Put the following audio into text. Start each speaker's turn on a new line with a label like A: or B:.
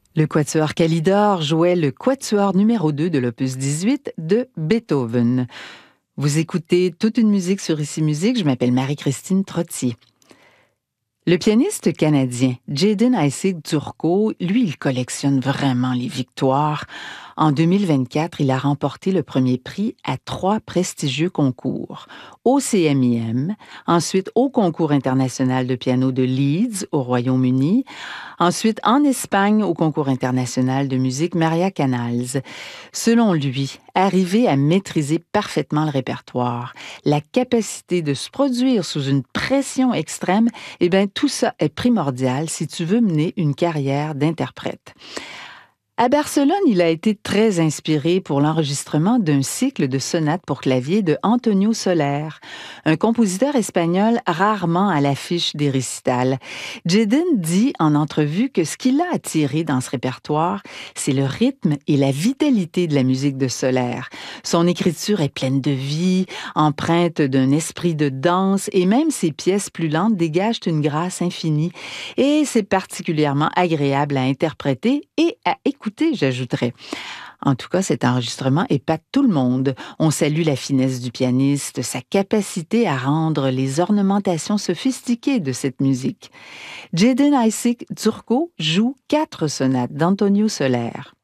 A: Le quatuor Calidor jouait le quatuor numéro 2 de l'opus 18 de Beethoven. Vous écoutez toute une musique sur Ici Musique, je m'appelle Marie-Christine Trottier. Le pianiste canadien Jaden Isaac Turco, lui, il collectionne vraiment les victoires. En 2024, il a remporté le premier prix à 3 prestigieux concours. Au CMIM, ensuite au concours international de piano de Leeds, au Royaume-Uni, ensuite en Espagne au concours international de musique Maria Canals. Selon lui, arriver à maîtriser parfaitement le répertoire, la capacité de se produire sous une pression extrême, eh bien, tout ça est primordial si tu veux mener une carrière d'interprète. À Barcelone, il a été très inspiré pour l'enregistrement d'un cycle de sonates pour clavier de Antonio Soler, un compositeur espagnol rarement à l'affiche des récitals. Jaden dit en entrevue que ce qui l'a attiré dans ce répertoire, c'est le rythme et la vitalité de la musique de Soler. Son écriture est pleine de vie, empreinte d'un esprit de danse et même ses pièces plus lentes dégagent une grâce infinie. Et c'est particulièrement agréable à interpréter et à écouter, j'ajouterais. En tout cas, cet enregistrement épate tout le monde. On salue la finesse du pianiste, sa capacité à rendre les ornementations sophistiquées de cette musique. Jaden Isaac Turco joue 4 sonates d'Antonio Soler.